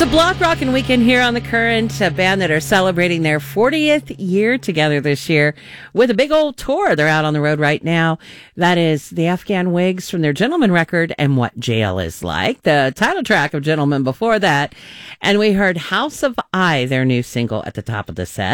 a block rockin' weekend here on The Current, a band that are celebrating their 40th year together this year with a big old tour. They're out on the road right now. That is the Afghan Wigs from their Gentleman record and What Jail Is Like, the title track of Gentleman before that. And we heard House of I, their new single, at the top of the set.